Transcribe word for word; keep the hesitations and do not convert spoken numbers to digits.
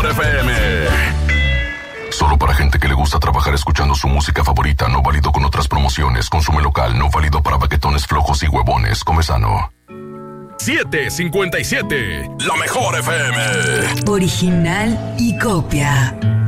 mejor F M. Solo para gente que le gusta trabajar escuchando su música favorita, no válido con otras promociones. Consume local, no válido para baquetones flojos y huevones. Come sano. siete cincuenta y siete, la mejor F M. Original y copia.